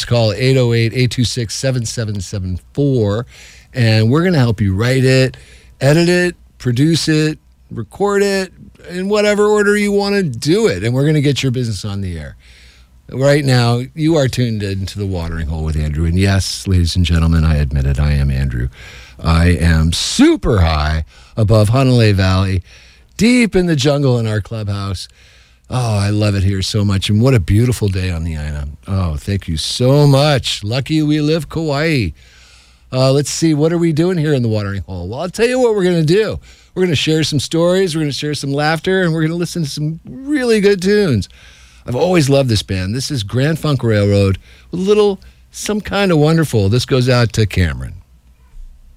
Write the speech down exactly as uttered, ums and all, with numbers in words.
call eight oh eight, eight two six, seven seven seven four, and we're going to help you write it, edit it, produce it, record it, in whatever order you want to do it, and we're going to get your business on the air. Right now, you are tuned into The Watering Hole with Andrew, and yes, ladies and gentlemen, I admit it, I am Andrew. I am super high above Hanalei Valley, deep in the jungle in our clubhouse. Oh, I love it here so much, and what a beautiful day on the Aina. Oh, thank you so much. Lucky we live Kauai. Uh, let's see, what are we doing here in The Watering Hole? Well, I'll tell you what we're going to do. We're going to share some stories, we're going to share some laughter, and we're going to listen to some really good tunes. I've always loved this band. This is Grand Funk Railroad with a little Some Kind of Wonderful. This goes out to Cameron.